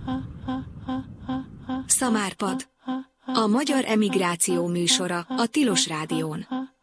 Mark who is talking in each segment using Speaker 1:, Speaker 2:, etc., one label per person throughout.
Speaker 1: Szamárpad. A magyar emigráció műsora a Tilos Rádión.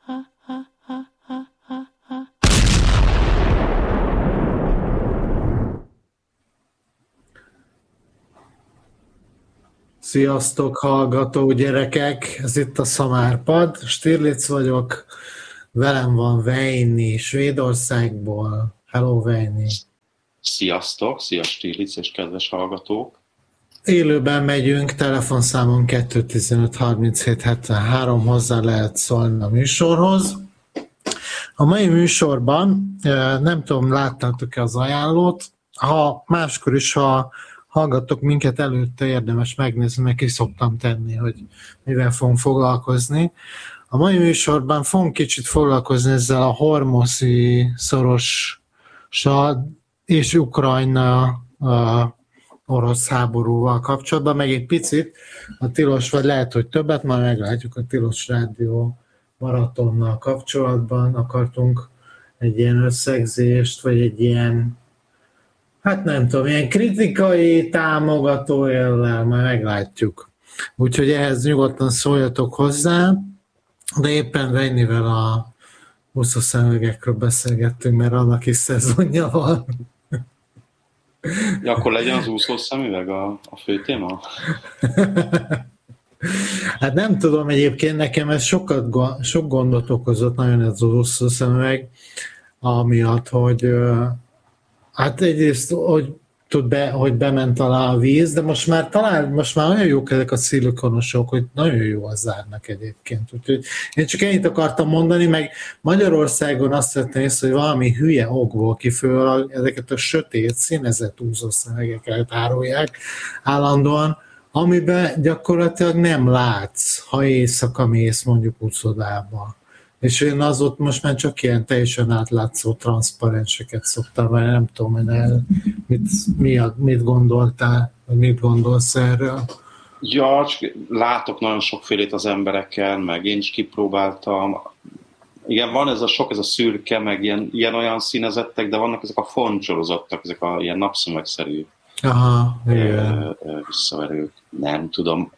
Speaker 2: Sziasztok, hallgató gyerekek! Ez itt a Szamárpad. Stirlitz vagyok. Velem van Veini Svédországból. Hello, Veini!
Speaker 3: Sziasztok! Szia Stirlitz és kedves hallgatók!
Speaker 2: Élőben megyünk, telefonszámon 215 37 73, hozzá lehet szólni a műsorhoz. A mai műsorban, nem tudom, láttátok-e az ajánlót, ha máskor is, ha hallgattok minket előtte, érdemes megnézni, mert ki szoktam tenni, hogy mivel fogunk foglalkozni. A mai műsorban fogunk kicsit foglalkozni ezzel a hormuzzi szorossal és Ukrajna orosz háborúval kapcsolatban, meg egy picit a Tilos, vagy lehet, hogy többet, majd meglátjuk, a Tilos Rádió maratonnal kapcsolatban akartunk egy ilyen összegzést, vagy egy ilyen, hát nem tudom, ilyen kritikai, támogató jellel, majd meglátjuk. Úgyhogy ehhez nyugodtan szóljatok hozzá, de éppen Veinivel a úszószemüvegekről beszélgettünk, mert annak is szezonja van.
Speaker 3: Ja, akkor legyen az úszószemüveg a fő téma?
Speaker 2: Hát nem tudom, egyébként nekem ez sok gondot okozott nagyon ez az úszószemüveg, amiatt, hogy hát egyrészt, hogy bement alá a víz, de most már olyan jók ezek a szilikonosok, hogy nagyon jó az zárnak egyébként. Úgyhogy én csak ennyit akartam mondani, meg Magyarországon azt vettem észre, hogy valami hülye okból kifőleg ezeket a sötét, színezett úszószemüvegeket árulják állandóan, amiben gyakorlatilag nem látsz, ha éjszaka mész mondjuk úszodába. És én az ott most már csak ilyen teljesen átlátszó transzparenseket szoktam, mert nem tudom, hogy mit gondoltál, vagy mit gondolsz erről.
Speaker 3: Ja, látok nagyon sokfélét az embereken, meg én is kipróbáltam. Igen, van ez a szürke, meg ilyen-olyan színezettek, de vannak ezek a foncsolozottak, ezek a ilyen napszemegszerű visszaverők. Nem tudom.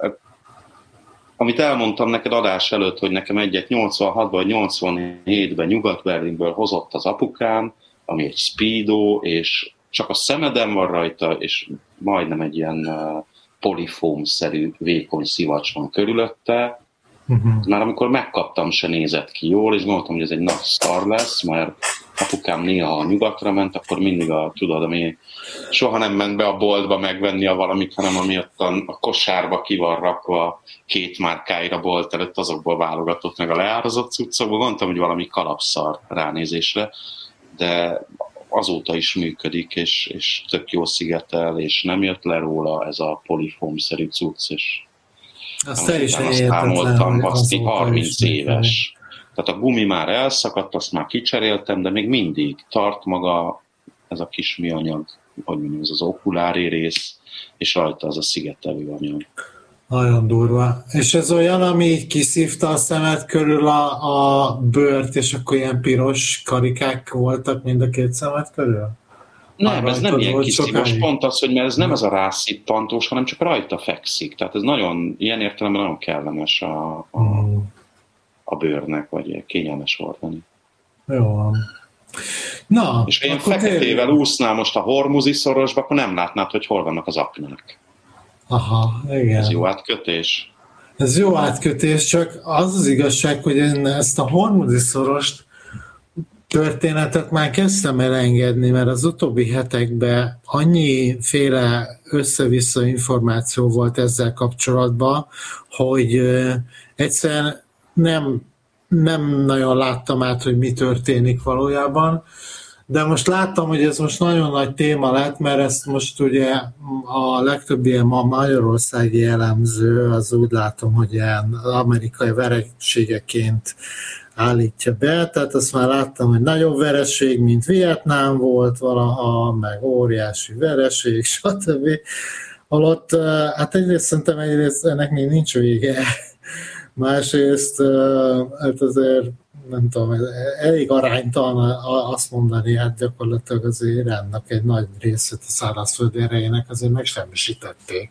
Speaker 3: Amit elmondtam neked adás előtt, hogy nekem egyet 86-ban vagy 87-ben Nyugat-Berlinből hozott az apukám, ami egy Speedo, és csak a szemeden van rajta, és majdnem egy ilyen polifóm-szerű vékony szivacs van körülötte. Már amikor megkaptam, se nézett ki jól, és gondoltam, hogy ez egy nagy szar lesz, mert apukám néha a nyugatra ment, akkor mindig ami soha nem ment be a boltba megvenni a valamit, hanem amiatt a kosárba ki van rakva 2 márkáira bolt előtt, azokból válogatott meg a leárazott cuccokból. Gondoltam, hogy valami kalapszar ránézésre, de azóta is működik, és tök jó szigetel, és nem jött le róla ez a polifóm-szerű cucc, és azt számoltam, azt 30 éves. Tehát a gumi már elszakadt, azt már kicseréltem, de még mindig tart maga ez a kis műanyag, hogy mondjam, ez az okulári rész, és rajta az a szigetelő anyag.
Speaker 2: Nagyon durva. És ez olyan, ami így kiszívta a szemed körül a bőrt, és akkor ilyen piros karikák voltak mind a 2 szemed körül?
Speaker 3: Nem, ez nem ilyen kiszívós, pont az, hogy mert ez nem ez a rászippantós, hanem csak rajta fekszik. Tehát ez nagyon, ilyen értelemben nagyon kellemes a bőrnek, vagy kényelmes hordani.
Speaker 2: Jó van. Na,
Speaker 3: és ha ilyen feketével úsznál most a hormuzi szorosba, akkor nem látnád, hogy hol vannak az aknák.
Speaker 2: Aha, igen.
Speaker 3: Ez jó átkötés?
Speaker 2: Ez jó átkötés, csak az igazság, hogy én ezt a hormuzi szorost történetet már kezdtem elengedni, mert az utóbbi hetekben annyiféle össze-vissza információ volt ezzel kapcsolatban, hogy egyszerűen nem nagyon láttam át, hogy mi történik valójában, de most láttam, hogy ez most nagyon nagy téma lett, mert ezt most ugye a legtöbb ilyen magyarországi elemző, az úgy látom, hogy ilyen amerikai vereségeként állítja be, tehát azt már láttam, hogy nagyobb vereség, mint Vietnám volt valaha, meg óriási vereség, stb. Holott, hát egyrészt szerintem ennek még nincs vége. Másrészt, hát azért nem tudom, elég aránytalan azt mondani, hát gyakorlatilag az Iránnak egy nagy részét a szárazföldi erejének azért megsemmisítették.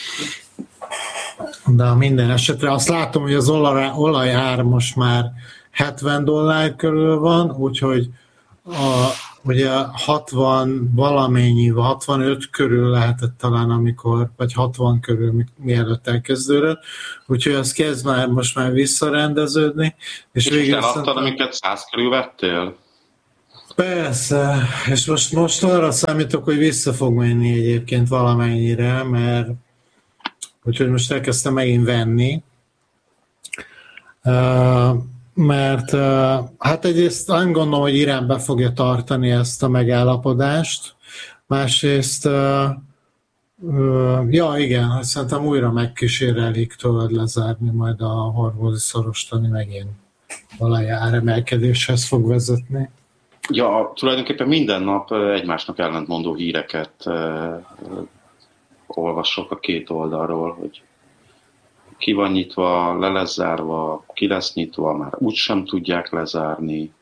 Speaker 2: De minden esetre azt látom, hogy az olajár most már $70 körül van, úgyhogy ugye 60 valamennyi, 65 körül lehetett talán amikor, vagy 60 körül mielőtt elkezdődött, úgyhogy az kezd már most már visszarendeződni. És
Speaker 3: végül eladtad, amiket 100 körül vettél?
Speaker 2: Persze, és most arra számítok, hogy vissza fog menni egyébként valamennyire, mert úgyhogy most elkezdtem megint venni. Mert hát egyrészt nem gondolom, hogy Irán be fogja tartani ezt a megállapodást, másrészt igen, szerintem újra megkísérelik tőled lezárni majd a hormuzi szorost, ami megint valami áremelkedéshez fog vezetni.
Speaker 3: Ja, tulajdonképpen minden nap egymásnak ellentmondó híreket olvasok a két oldalról, hogy ki van nyitva, le lesz zárva, ki lesz nyitva, már úgysem tudják lezárni.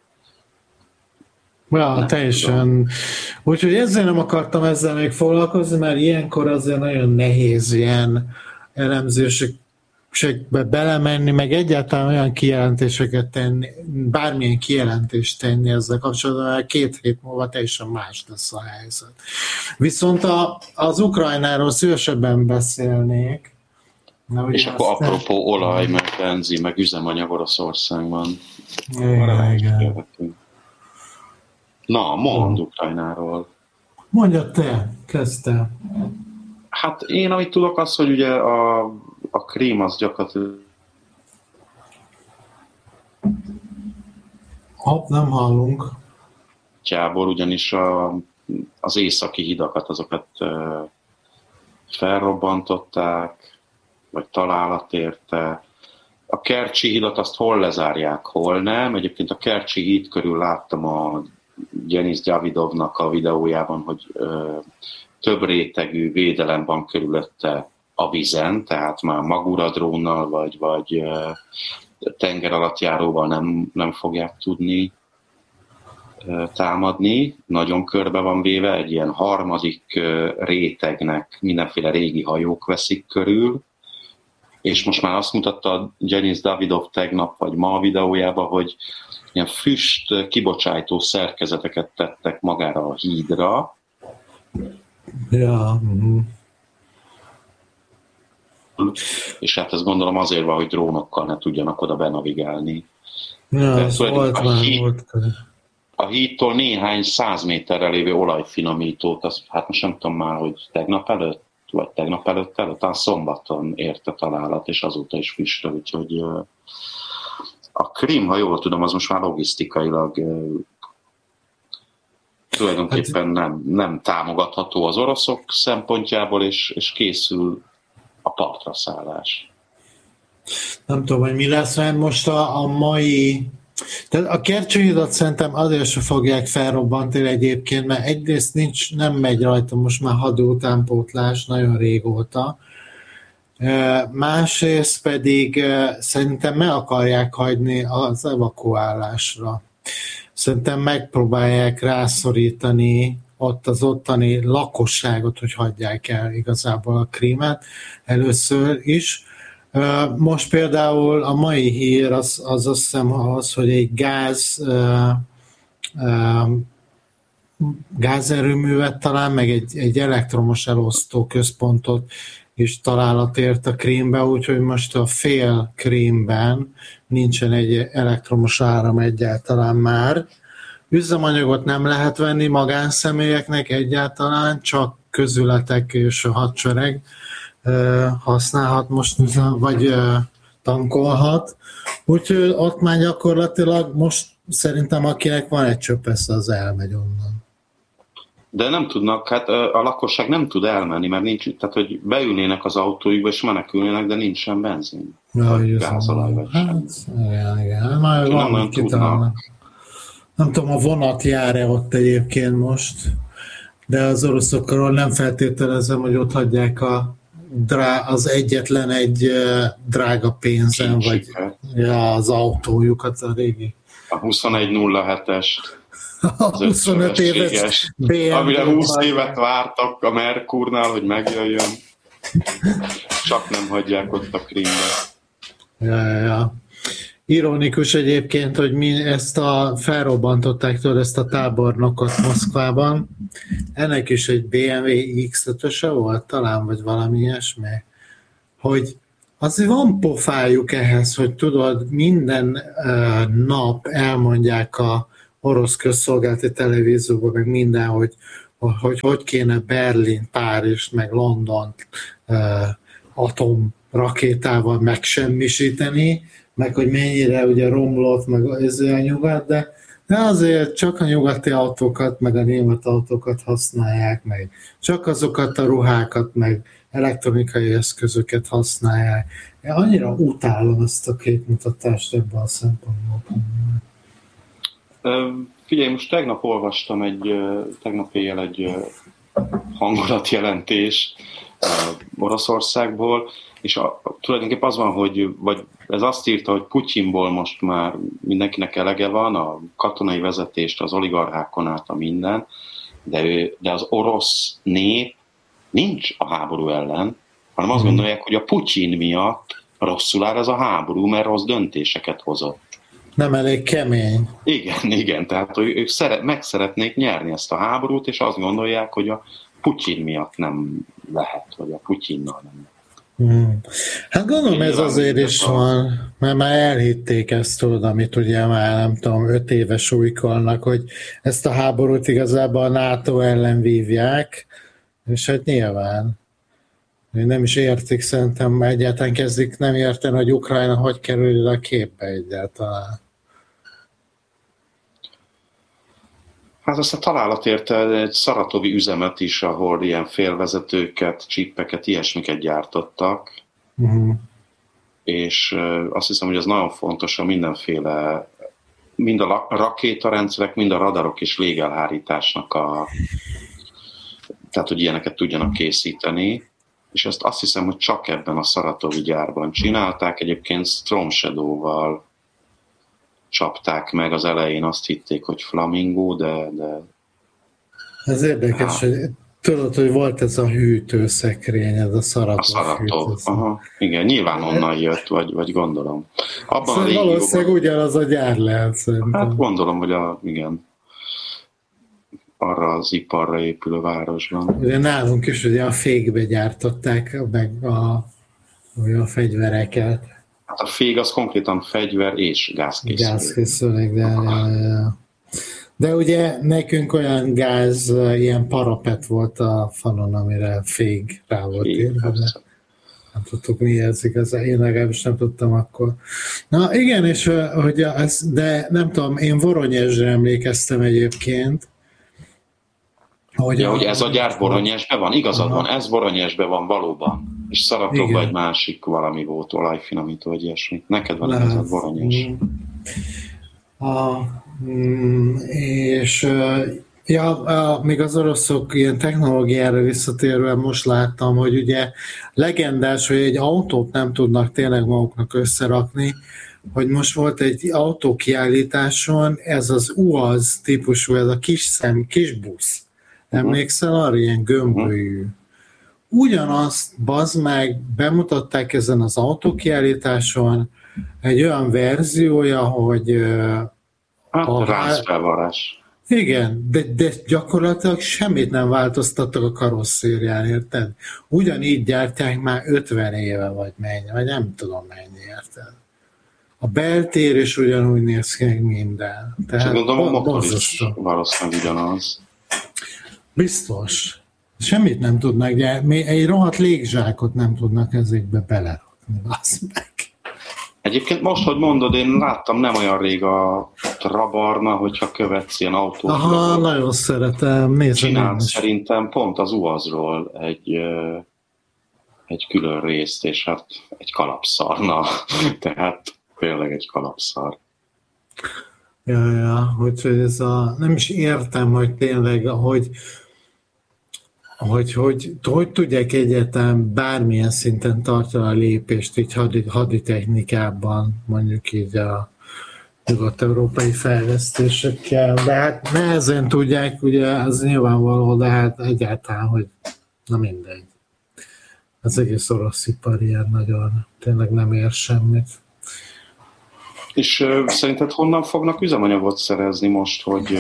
Speaker 2: Ja, teljesen. Úgyhogy ezzel nem akartam ezzel még foglalkozni, mert ilyenkor azért nagyon nehéz ilyen elemzésekbe belemenni, meg egyáltalán olyan kijelentéseket tenni, bármilyen kijelentést tenni ezzel kapcsolatban, mert 2 hét múlva teljesen más lesz a helyzet. Viszont az Ukrajnáról szívesebben beszélnék.
Speaker 3: És akkor apropó olaj, meg benzin, meg üzemanyag Oroszországban.
Speaker 2: Igen.
Speaker 3: Na, mondd Ukrajnáról.
Speaker 2: Mondja te, kezdte.
Speaker 3: Hát én, amit tudok, az, hogy ugye a Krím az gyakorlatilag...
Speaker 2: Nem hallunk.
Speaker 3: Tyából, ugyanis az északi hidakat, azokat felrobbantották, vagy találat érte. A Kercsi hidat azt hol lezárják, hol nem. Egyébként a Kercsi híd körül láttam a Denis Davidovnak a videójában, hogy több rétegű védelem van körülötte a vízen, tehát már Magura drónnal vagy tengeralattjáróval nem fogják tudni támadni. Nagyon körbe van véve, egy ilyen harmadik rétegnek mindenféle régi hajók veszik körül, és most már azt mutatta Denis Davidov tegnap vagy ma a videójában, hogy ilyen füst kibocsájtó szerkezeteket tettek magára a hídra.
Speaker 2: Ja.
Speaker 3: És hát ezt gondolom azért van, hogy drónokkal ne tudjanak oda benavigálni.
Speaker 2: Ja,
Speaker 3: a hídtól néhány 100 méterre lévő olajfinomítót, hát most nem tudom már, hogy tegnap előtt talán szombaton érte találat, és azóta is füstöl, úgyhogy a Krím, ha jól tudom, az most már logisztikailag tulajdonképpen nem támogatható az oroszok szempontjából, és készül a partra szállás.
Speaker 2: Nem tudom, hogy mi lesz, mert most a mai... Tehát a Kercsi hidat szerintem azért se fogják felrobbantani egyébként, mert egyrészt nem megy rajta most már hadutánpótlás nagyon régóta, másrészt pedig szerintem meg akarják hagyni az evakuálásra. Szerintem megpróbálják rászorítani ott az ottani lakosságot, hogy hagyják el igazából a Krímet először is. Most például a mai hír az azt hiszem az, hogy egy gázerőművet talán, meg egy elektromos elosztó központot is találat ért a Krímbe, úgyhogy most a fél Krímben nincsen egy elektromos áram egyáltalán már. Üzemanyagot nem lehet venni magánszemélyeknek egyáltalán, csak közületek és a hadsereg használhat most, vagy tankolhat. Úgyhogy ott már gyakorlatilag most szerintem akinek van egy csöpesz, az elmegy onnan.
Speaker 3: De nem tudnak, hát a lakosság nem tud elmenni, mert nincs, tehát hogy beülnének az autójukba és menekülnének, de nincsen benzin. Gázolaj vagy sem.
Speaker 2: Igen. Már valamit kitalálnak. Nem tudom, a vonat jár-e ott egyébként most, de az oroszokról nem feltételezem, hogy ott hagyják az egyetlen egy drága pénzen, vagy az autójukat, a régi
Speaker 3: A 2107-es.
Speaker 2: A 25 éves BMW.
Speaker 3: Amire 20 évet vártak a Merkurnál, hogy megjöjjön. Csak nem hagyják ott a Krímbe.
Speaker 2: Ja. Ironikus egyébként, hogy felrobbantották tőle ezt a tábornokot Moszkvában. Ennek is egy BMW X5-öse volt talán, vagy valami ilyesmi. Hogy azért van pofájuk ehhez, hogy tudod, minden nap elmondják a orosz közszolgálati televízióban, meg minden, hogy kéne Berlin, Párizs, meg London atomrakétával megsemmisíteni, meg hogy mennyire ugye romlott, meg ez a nyugat, de azért csak a nyugati autókat, meg a német autókat használják, meg csak azokat a ruhákat, meg elektronikai eszközöket használják. Én annyira utálom ezt a képmutatást ebben a szempontból.
Speaker 3: Figyelj, most tegnap olvastam tegnap éjjel egy hangulatjelentés Oroszországból, és tulajdonképpen az van, vagy ez azt írta, hogy Putyinból most már mindenkinek elege van, a katonai vezetést, az oligarchákon át a minden, de az orosz nép nincs a háború ellen, hanem azt gondolják, hogy a Putyin miatt rosszul áll ez a háború, mert rossz döntéseket hozott.
Speaker 2: Nem elég kemény.
Speaker 3: Igen, tehát ők meg szeretnék nyerni ezt a háborút, és azt gondolják, hogy a Putyin miatt nem lehet, vagy a Putyinnal nem lehet.
Speaker 2: Hát gondolom ez azért is van, mert már elhitték ezt, tudod, amit ugye már nem tudom, 5 éve súlykolnak, hogy ezt a háborút igazából a NATO ellen vívják, és hát nyilván nem is értik, szerintem egyáltalán kezdik nem érteni, hogy Ukrajna hogy kerül a képbe egyáltalán.
Speaker 3: Hát azt a találat érte egy szaratovi üzemet is, ahol ilyen félvezetőket, csippeket, ilyesmiket gyártottak. És azt hiszem, hogy ez nagyon fontos, a mindenféle, mind a rakétarendszerek, mind a radarok és légelhárításnak tehát, hogy ilyeneket tudjanak készíteni. És ezt azt hiszem, hogy csak ebben a szaratovi gyárban csinálták. Egyébként Storm Shadow-val csapták meg, az elején azt hitték, hogy Flamingo, de...
Speaker 2: Ez érdekes, hogy tudod, hogy volt ez a hűtőszekrény, ez a Szaratov.
Speaker 3: A Szaratov, aha. Igen, nyilván onnan jött, vagy gondolom. Abban
Speaker 2: szóval valószínűleg ugyanaz a gyár lehet szerintem.
Speaker 3: Hát gondolom, hogy igen, arra az iparra épülő városban.
Speaker 2: Ugye nálunk is ugye a fékbe gyártották meg a fegyvereket.
Speaker 3: Hát a fék az konkrétan fegyver és gázkészülék.
Speaker 2: Gázkészülék, de ugye nekünk olyan gáz, ilyen parapet volt a falon, amire fég rá volt írva. Nem tudtuk, mi ez igaz, én legalábbis nem tudtam akkor. Na igen, és hogy de nem tudom, én Voronyezsre emlékeztem egyébként.
Speaker 3: Hogy ez a gyár Voronyezsben van, igazad van, ez Voronyezsben van valóban. És Szaratovban egy másik valami volt, olajfinomító, vagy ilyesmi. Neked van ez a Voronyezs.
Speaker 2: És még az oroszok ilyen technológiára visszatérve most láttam, hogy ugye legendás, hogy egy autót nem tudnak tényleg maguknak összerakni, hogy most volt egy autókiállításon, ez az UAZ típusú, ez a kis busz. Emlékszel arra, ilyen gömbölyű. Ugyanazt, bazd meg, bemutatták ezen az autókiállításon egy olyan verziója, hogy
Speaker 3: rázfelvarás.
Speaker 2: Igen, de gyakorlatilag semmit nem változtattak a karosszérián, érted? Ugyanígy gyártják már 50 éve, vagy mennyi, vagy nem tudom mennyi, érted? A beltér is ugyanúgy néz ki, minden.
Speaker 3: Tehát gondolom, a motor is valószínűleg ugyanaz.
Speaker 2: Biztos. Semmit nem tudnak, de még egy rohadt légzsákot nem tudnak ezekbe belerakni. Basz meg.
Speaker 3: Egyébként most, hogy mondod, én láttam nem olyan rég a Trabarna, hogyha követsz ilyen autót.
Speaker 2: Aha, nagyon szeretem. Nézem.
Speaker 3: Csinált szerintem pont az UAZ-ról egy külön részt, és hát egy kalapszarna. Tehát tényleg egy kalapszar.
Speaker 2: Ja, hogy ez nem is értem, hogy tényleg, hogy tudják egyáltalán bármilyen szinten tartani a lépést így haditechnikában, mondjuk így nyugat-európai fejlesztésekkel, de hát nehezen tudják, ugye az nyilvánvaló, de hát egyáltalán, hogy na mindegy. Az egész orosz ipar ilyen nagyon, tényleg nem ér semmit.
Speaker 3: És szerinted honnan fognak üzemanyagot szerezni most, hogy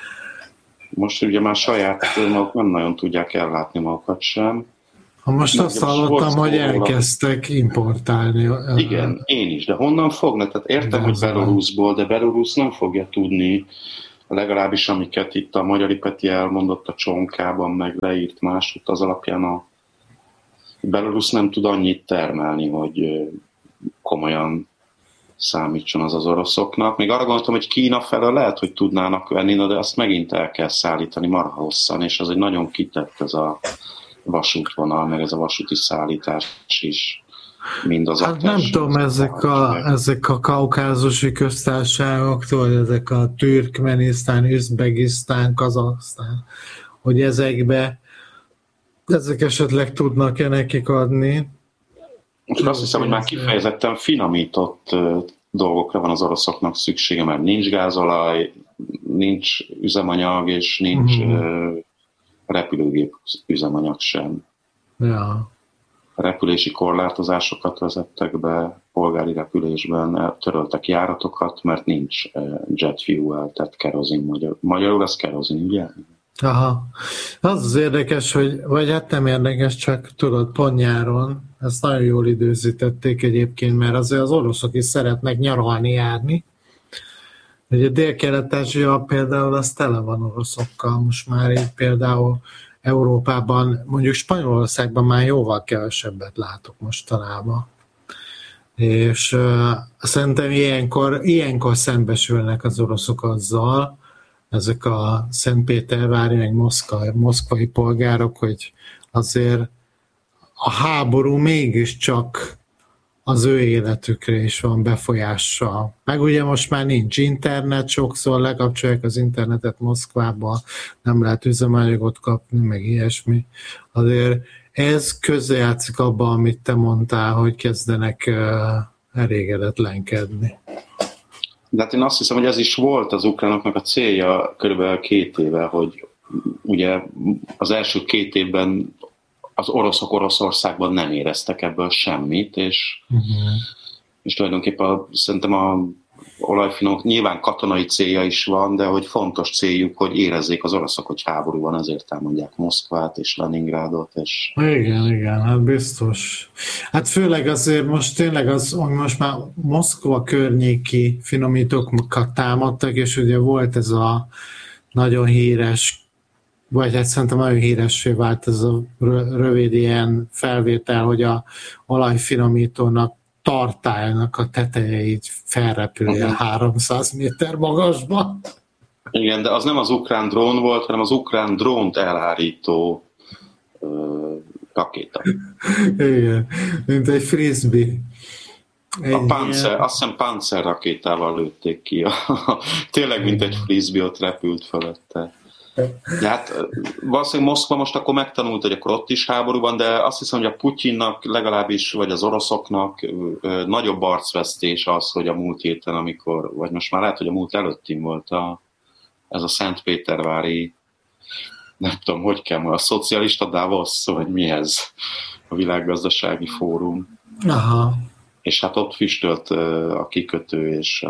Speaker 3: ugye már saját maguk nem nagyon tudják ellátni magukat sem.
Speaker 2: Ha most azt hallottam, hogy elkezdtek importálni.
Speaker 3: Igen, én is, de honnan fognak? Tehát értem, hogy Belarusból, de Belarus nem fogja tudni, legalábbis amiket itt a Magyari Peti elmondott a csonkában, meg leírt másút, az alapján a Belarus nem tud annyit termelni, hogy komolyan számítson az oroszoknak. Még arra gondoltam, hogy Kína felől lehet, hogy tudnának venni, de azt megint el kell szállítani marha hosszan, és az egy nagyon kitett ez a vasútvonal, meg ez a vasúti szállítás is.
Speaker 2: Hát nem tudom, ezek a kaukázusi köztársaságoktól, ezek a Türkmenisztán, Üzbegisztán, Kazahsztán, hogy ezek esetleg tudnak-e nekik adni.
Speaker 3: Most azt hiszem, hogy már kifejezetten finomított dolgokra van az oroszoknak szüksége, mert nincs gázolaj, nincs üzemanyag, és nincs repülőgép üzemanyag sem.
Speaker 2: Ja.
Speaker 3: Repülési korlátozásokat vezettek be polgári repülésben, töröltek járatokat, mert nincs jet fuel, tehát kerozin magyarul, ez kerozin, ugye?
Speaker 2: Aha. Az érdekes, vagy hát nem érdekes, csak tudod, pont nyáron, ezt nagyon jól időzítették egyébként, mert azért az oroszok is szeretnek nyaralni, járni. Ugye Dél-Kelet-Ázsia például az tele van oroszokkal, most már így például Európában, mondjuk Spanyolországban már jóval kevesebbet látok mostanában. És szerintem ilyenkor szembesülnek az oroszok azzal, ezek a Szentpétervári, meg moszkvai polgárok, hogy azért a háború mégiscsak az ő életükre is van befolyással. Meg ugye most már nincs internet, sokszor lekapcsolják az internetet Moszkvába, nem lehet üzemanyagot kapni, meg ilyesmi. Azért ez közrejátszik abban, amit te mondtál, hogy kezdenek elégedetlenkedni.
Speaker 3: De hát én azt hiszem, hogy ez is volt az ukránoknak a célja körülbelül 2 éve, hogy ugye az első 2 évben az oroszok Oroszországban nem éreztek ebből semmit, és tulajdonképpen szerintem a olajfinomok nyilván katonai célja is van, de hogy fontos céljuk, hogy érezzék az oroszok, hogy háború van, ezért támadják Moszkvát és Leningrádot. És...
Speaker 2: Igen, hát biztos. Hát főleg azért most tényleg most már Moszkva környéki finomítókat támadtak, és ugye volt ez a nagyon híres, vagy hát szerintem nagyon híressé vált ez a rövid ilyen felvétel, hogy a olajfinomítónak tartálynak a teteje így felrepül 300 méter magasba.
Speaker 3: Igen, de az nem az ukrán drón volt, hanem az ukrán drónt elhárító rakéta.
Speaker 2: Igen, mint egy frisbee.
Speaker 3: Azt hiszem Panzer rakétával lőtték ki. Tényleg, mint egy frisbee ott repült fölötte. De hát valószínűleg Moszkva most akkor megtanult, hogy akkor ott is háború van, de azt hiszem, hogy a Putyinnak legalábbis, vagy az oroszoknak nagyobb arcvesztés az, hogy a múlt héten, amikor, vagy most már lehet, hogy a múlt előttin volt ez a Szentpétervári, nem tudom, hogy kell a szocialista Davos, vagy mi ez, a világgazdasági fórum.
Speaker 2: Aha.
Speaker 3: És hát ott füstölt a kikötő, és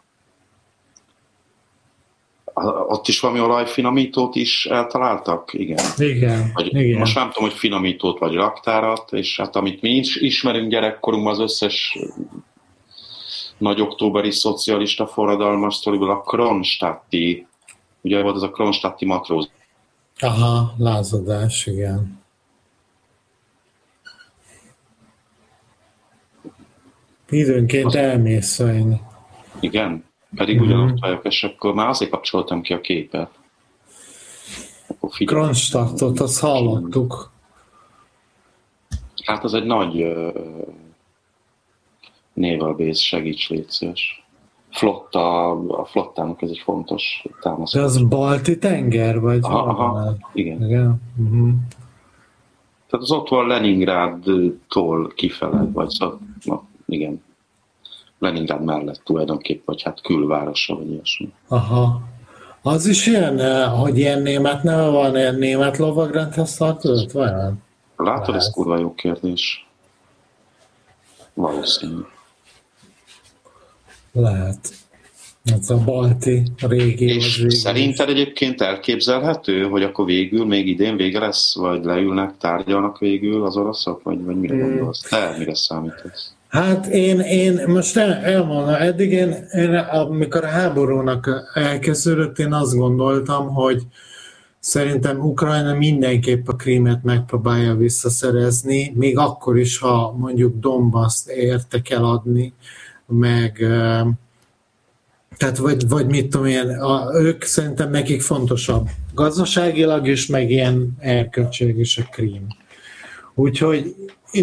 Speaker 3: ott is valami olajfinomítót is eltaláltak?
Speaker 2: Igen.
Speaker 3: Most nem tudom, hogy finomítót vagy raktárat, és hát amit mi is ismerünk gyerekkorunkban, az összes nagy októberi szocialista forradalmas sztoriból a Kronstadti, ugye volt ez a Kronstadti matróz.
Speaker 2: Aha, lázadás, igen. Időnként elmészölni.
Speaker 3: Igen? Pedig ugyanott vagyok, és akkor már azért kapcsoltam ki a képet.
Speaker 2: Kronstadtot, azt hallottuk.
Speaker 3: Hát az egy nagy naval-base, segíts, légy szíves. A flottának ez egy fontos támasztás.
Speaker 2: De az Balti tenger, vagy?
Speaker 3: Aha, igen. Tehát az ott van Leningrádtól kifele, vagy igen. Leningrád mellett tulajdonképpen, vagy hát külvárosa, vagy ilyesmi.
Speaker 2: Aha. Az is ilyen, hogy ilyen német neve van, ilyen német lovagrendhez tartozott, vajon?
Speaker 3: Látod, ez kurva jó kérdés. Valószínű.
Speaker 2: Lehet. Ez a balti régió.
Speaker 3: És szerinted egyébként elképzelhető, hogy akkor végül még idén vége lesz, vagy leülnek, tárgyalnak végül az oroszok, vagy mire gondolsz? Te mire számítasz?
Speaker 2: Hát én most elmondom, eddig én, amikor a háborúnak elkezdődött, én azt gondoltam, hogy szerintem Ukrajna mindenképp a Krímet megpróbálja visszaszerezni, még akkor is, ha mondjuk Donbaszt értek eladni, meg tehát vagy mit tudom én, ők szerintem nekik fontosabb gazdaságilag is, meg ilyen erkölcsileg is a Krím. Úgyhogy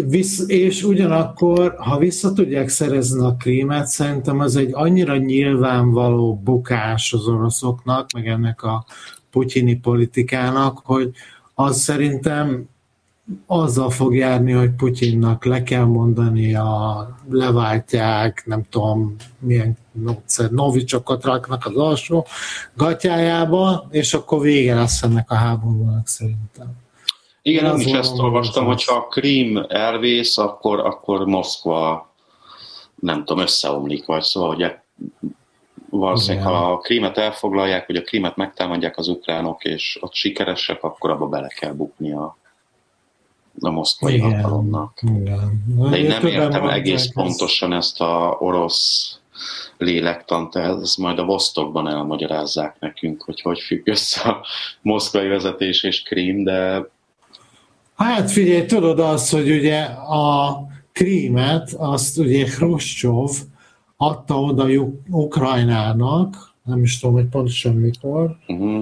Speaker 2: és ugyanakkor, ha vissza tudják szerezni a Krímet, szerintem az egy annyira nyilvánvaló bukás az oroszoknak, meg ennek a putyini politikának, hogy az szerintem azzal fog járni, hogy Putyinnak le kell mondania, leváltják, nem tudom, milyen novicsokat raknak az alsó gatyájába, és akkor vége lesz ennek a háborúnak szerintem.
Speaker 3: Igen, én is ezt olvastam, hogyha a Krím elvész, akkor Moszkva, nem tudom, összeomlik, vagy szóval, hogy valószínűleg, ha a Krímet elfoglalják, vagy a Krímet megtámadják az ukránok, és ott sikeresek, akkor abba bele kell bukni a moszkvai hatalomnak. De én nem értem egész pontosan ezt a orosz lélektant, ez majd a Vostokban elmagyarázzák nekünk, hogy függ össze a moszkvai vezetés és Krím, de...
Speaker 2: Hát figyelj, tudod azt, hogy ugye a Krímet, azt ugye Hruscsov adta oda Ukrajnának, nem is tudom, hogy pontosan mikor,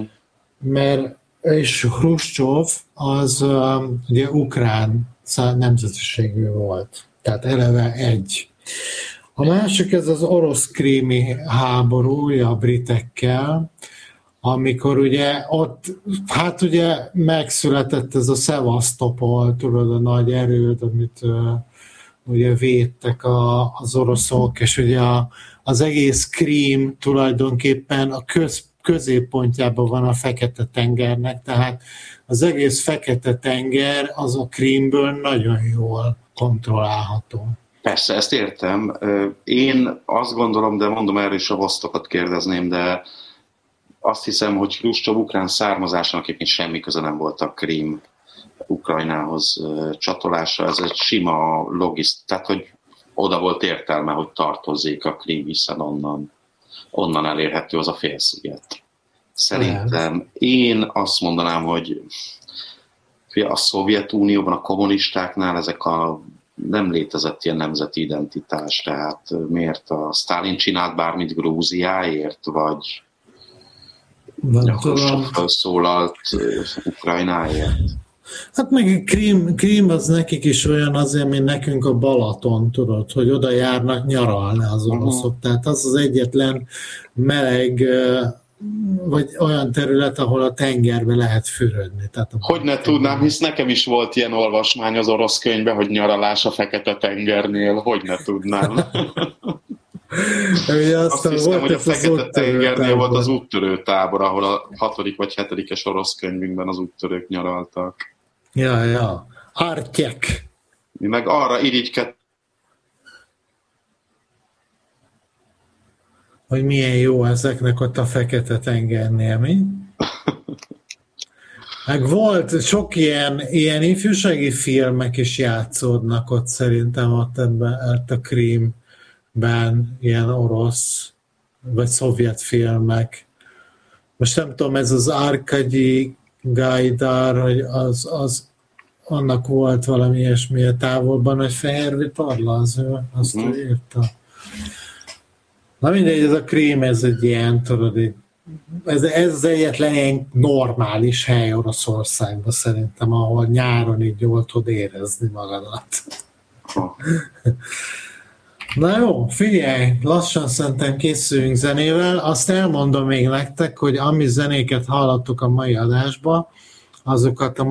Speaker 2: mert és Hruscsov az ugye ukrán nemzetiségű volt, tehát eleve egy. A másik ez az orosz-krími háború a britekkel, amikor ugye ott, hát ugye megszületett ez a Szevasztopol, tudod, a nagy erőd, amit ugye védtek az oroszok, és ugye az egész Krím tulajdonképpen a középpontjában van a Fekete-tengernek, tehát az egész Fekete-tenger az a Krímből nagyon jól kontrollálható.
Speaker 3: Persze, ezt értem. Én azt gondolom, de mondom, erről is a Vostokat kérdezném, de azt hiszem, hogy Hruscsov ukrán származásának egyébként semmi köze nem volt a Krím Ukrajnához csatolása. Ez egy sima tehát hogy oda volt értelme, hogy tartozzék a Krím, hiszen onnan elérhető az a félsziget. Szerintem én azt mondanám, hogy a Szovjetunióban, a kommunistáknál nem létezett ilyen nemzeti identitás, tehát miért a Sztálin csinált bármit Grúziáért, vagy Hruscsov felszólalt Ukrajnáért?
Speaker 2: Hát meg Krím az nekik is olyan azért, mint nekünk a Balaton, tudod, hogy oda járnak nyaralni az oroszok. Tehát az egyetlen meleg, vagy olyan terület, ahol a tengerbe lehet fürödni.
Speaker 3: Hogy ne tudnám, hisz nekem is volt ilyen olvasmány az orosz könyvben, hogy nyaralás a Fekete-tengernél. Hogy ne tudnám. Azt hiszem, hogy a Fekete-tengernél volt az úttörő tábor, ahol a 6. vagy 7. orosz könyvünkben az úttörők nyaraltak.
Speaker 2: Ja. Artyek.
Speaker 3: Mi meg arra irigykedtünk,
Speaker 2: hogy milyen jó ezeknek ott a Fekete-tengernél, mi? Meg volt sok ilyen ifjúsági filmek is játszódnak ott szerintem ott a Krímben, ilyen orosz vagy szovjet filmek. Most nem tudom, ez az Arkady Gajdar, hogy annak volt valami ilyesmi a távolban, hogy fehér vitorla, az ő azt írta. Na mindegy, ez a Krím, ez egy ilyen, tudod, ez az egyetlen ilyen normális hely Oroszországban szerintem, ahol nyáron így jól tud érezni magadat. Na jó, figyelj, lassan szerintem készüljünk zenével. Azt elmondom még nektek, hogy ami zenéket hallottuk a mai adásban, azokat a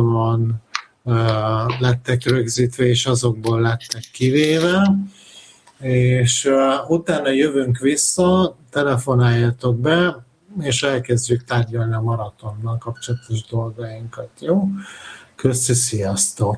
Speaker 2: maratonon lettek rögzítve, és azokból lettek kivéve. és utána jövünk vissza, telefonáljatok be, és elkezdjük tárgyalni a maratonnal kapcsolatos dolgainkat, jó? Köszi, sziasztok!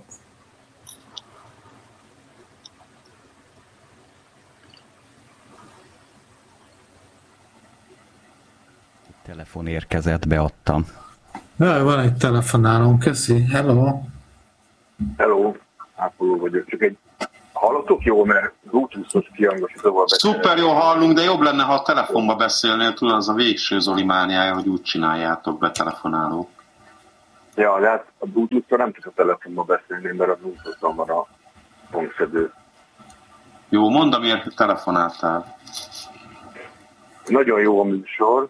Speaker 4: Telefon érkezett, beadtam.
Speaker 2: Jaj, van egy telefonálom, köszi, hello!
Speaker 5: Hello, Ápoló vagyok, csak egy hallottok jó, mert Bluetooth-os kihangosítóval beszélni.
Speaker 3: Szuper jó hallunk, de jobb lenne, ha a telefonba beszélnél, tudod, az a végső Zoli mániája, hogy úgy csináljátok be telefonálók.
Speaker 5: Ja, de hát a Bluetooth-ra nem tudok a telefonba beszélni, mert a Bluetooth-on van a hangszedő.
Speaker 3: Jó, mondd, miért telefonáltál.
Speaker 5: Nagyon jó a műsor.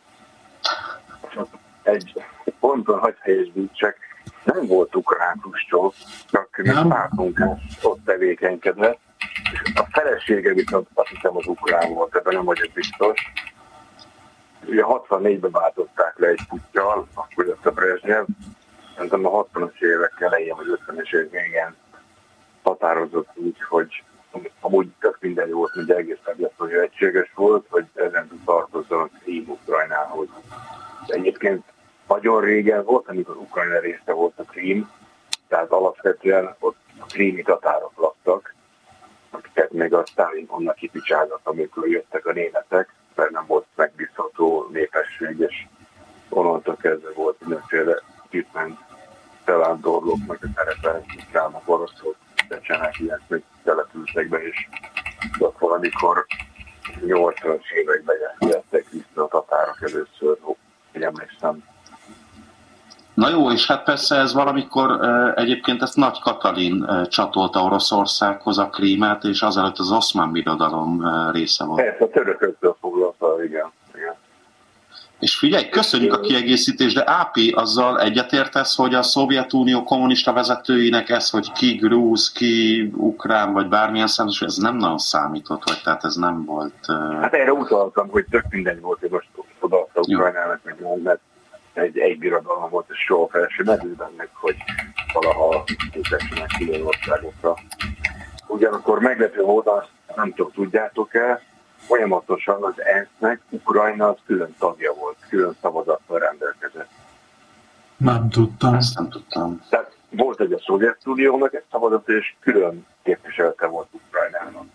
Speaker 5: Egy ponton hagy helyesbítsek, nem volt ukrán Hruscsov, csak mi pártmunkás ott tevékenykedett. A felesége viszont azt hiszem az ukrán volt, ebben nem vagyok biztos. Ugye 64-ben váltották le egy puccsal, akkor jött a Brezsnyev, szerintem a 60-as évek elején, vagy 50-es évek végén határozott úgy, hogy amúgy tök minden jó volt, hogy egész megjelent, hogy egységes volt, hogy ezen tartozzanak Krím Ukrajnához. De egyébként nagyon régen volt, amikor Ukrajna része volt a Krím, tehát alapvetően ott a krími tatárok laktak, akiket még a Sztálin onnan kipicsázott, amikor jöttek a németek, mert nem volt megbízható népesség, és onnantól kezdve volt mindenféle gyűjtment felándorlóknak a szerepe, ukránok, oroszok, becsenek ilyet, még települtek be, és ott valamikor 80-as években jöttek vissza a tatárok először, hogy emlékszem.
Speaker 3: Na jó, és hát persze ez valamikor egyébként ezt Nagy Katalin csatolta Oroszországhoz a Krímet, és azelőtt az Oszmán Birodalom része volt.
Speaker 5: Persze, a törököktől foglalta, igen.
Speaker 3: És figyelj, köszönjük a kiegészítést, de Ápi, azzal egyetértesz, hogy a Szovjetunió kommunista vezetőinek ez, hogy ki grúz, ki ukrán, vagy bármilyen számos, ez nem nagyon számított, vagy tehát ez nem volt...
Speaker 5: Hát erre utaltam, hogy tök mindegy volt, hogy most odaadta Ukrajnának, meg mert egy birodalom volt, és soha fel sem merült bennek, hogy valaha képessenek külön országokra. Ugyanakkor meglepő módon, nem tudom, tudjátok-e, folyamatosan az ENSZ-nek Ukrajna az külön tagja volt, külön szavazattal rendelkezett.
Speaker 2: Nem tudtam.
Speaker 3: Ezt nem tudtam.
Speaker 5: Tehát volt egy a Szovjetuniónak egy szavazat, és külön képviselte volt Ukrajnának.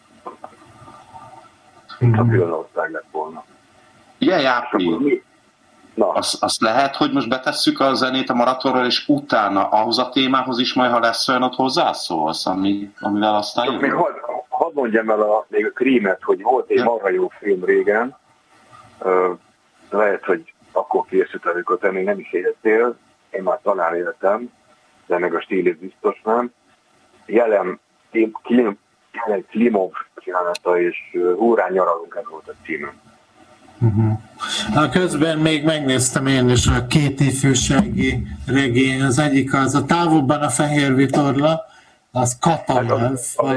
Speaker 5: Ha külön ország lett volna.
Speaker 3: Igen, Ápi. Azt lehet, hogy most betesszük a zenét a maratonról, és utána ahhoz a témához is majd, ha lesz olyan, ott hozzászólsz, amivel aztán jövő.
Speaker 5: Még hadd mondjam el még a Krímet, hogy volt egy marha jó film régen, lehet, hogy akkor készült, amikor te még nem is éltél, én már talán éltem, de meg a stílét biztos nem. Jelen Klimov csinálata, és Húrán nyaralunk, ez volt a címe.
Speaker 2: Közben még megnéztem én is a két ifjúsági regény, az egyik az a Távolban a fehér vitorla, az Katajev,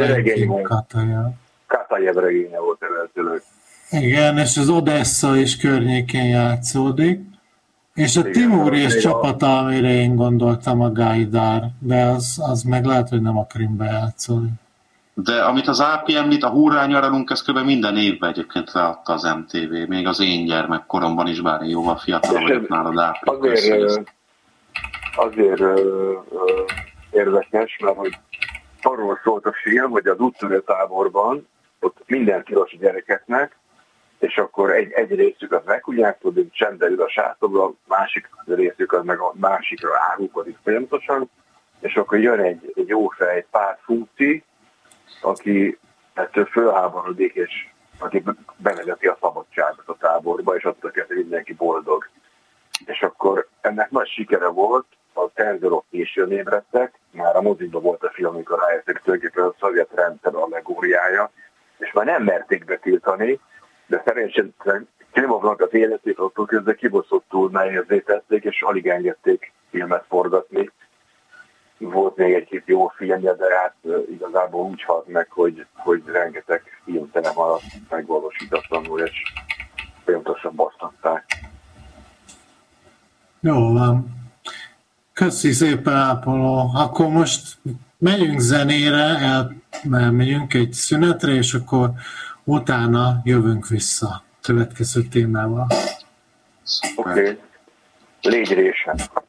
Speaker 5: Katajev regénye volt eredetileg.
Speaker 2: Igen, és az Odessa is környékén játszódik, és a Timur és csapata, amire én gondoltam, a Gajdar, de az meg lehet, hogy nem a Krimbe játszódik.
Speaker 3: De amit az Ápi említ, a Hurrá nyaralunk, ez kb. Minden évben egyébként leadta az MTV, még az én gyermekkoromban is, bár én jóval fiatal vagyok nálad, Ápi.
Speaker 5: Azért érdekes, mert hogy arról szólt a film, hogy az úttörő táborban ott minden tilos gyerekeknek, és akkor egy részük az megkudják, tudjuk, csendben ül a sátorba, másik részük az meg a másikra árulkodik folyamatosan, és akkor jön egy jófej pártfunkci, aki ettől fölháborodik, és aki bevezeti a szabadságot a táborba, és attól kezdve mindenki boldog. És akkor ennek nagy sikere volt, a cenzorok későn ébredtek, már a mozikban volt a film, amikor rájöttek tulajdonképpen a szovjet rendszer allegóriája, és már nem merték betiltani, de szerencsére Klimovnak az életét attól közben kibaszottul nehézzé tették, és alig engedték filmet forgatni. Volt még egy-két jó filmje, de hát igazából úgy halt meg, hogy rengeteg filmtere maradt megvalósítatlanul, és folyamatosan basztatták.
Speaker 2: Jó van. Köszi szépen, Ápoló. Akkor most megyünk zenére, elmegyünk egy szünetre, és akkor utána jövünk vissza következő témával.
Speaker 5: Oké. Légy résen.